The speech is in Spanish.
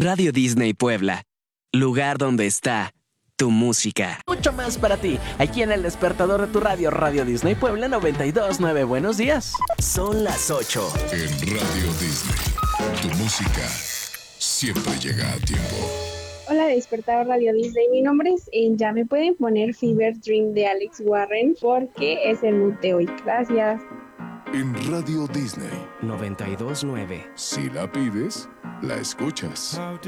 Radio Disney Puebla, lugar donde está tu música. Mucho más para ti, aquí en el despertador de tu radio, Radio Disney Puebla 92.9. Buenos días. Son las 8. En Radio Disney, tu música siempre llega a tiempo. Hola, despertador Radio Disney. Mi nombre es Ya. Me pueden poner Fever Dream de Alex Warren porque es el mood de hoy. Gracias. En Radio Disney, 92.9. si la pides, la escuchas.